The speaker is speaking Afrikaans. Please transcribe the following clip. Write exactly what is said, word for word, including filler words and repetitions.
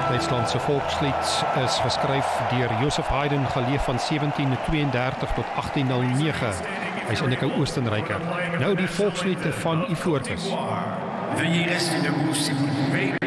Duitsland se volkslied is geskryf deur Joseph Haydn, geleef van sewentien twee dertig tot agttien nul nege. Hy is eintlik 'n Oostenryker. Nou die volkslied van Ivoorkus. Veuillez rester debout si vous le pouvez.